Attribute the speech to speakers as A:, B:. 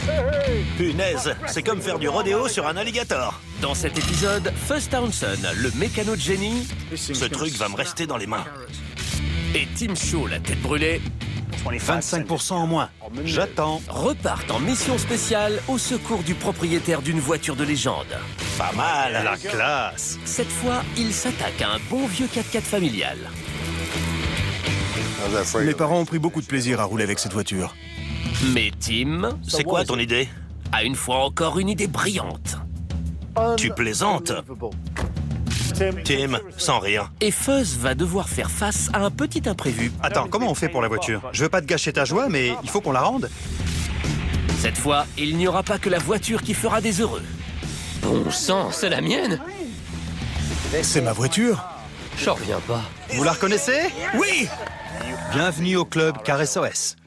A: Punaise, c'est comme faire du rodéo sur un alligator.
B: Dans cet épisode, Fuzz Townsend, le mécano de génie,
A: Ce truc va me rester dans les mains.
B: et Tim Shaw, la tête brûlée,
C: 25% en moins. J'attends.
B: repartent en mission spéciale au secours du propriétaire d'une voiture de légende.
A: Pas mal.
C: La classe.
B: Cette fois, ils s'attaquent à un bon vieux 4x4 familial.
C: Mes parents ont pris beaucoup de plaisir à rouler avec cette voiture.
B: Mais Tim
A: C'est quoi ton idée?
B: a une fois encore une idée brillante.
A: Tu plaisantes? Tim, sans rire.
B: Et Fuzz va devoir faire face à un petit imprévu.
C: Attends, comment on fait pour la voiture? Je veux pas te gâcher ta joie, mais il faut qu'on la rende.
B: Cette fois, il n'y aura pas que la voiture qui fera des heureux.
D: Bon sang, c'est la mienne.
C: C'est ma voiture.
D: J'en reviens pas.
C: Vous la reconnaissez?
A: Oui!
C: Bienvenue au club Car SOS.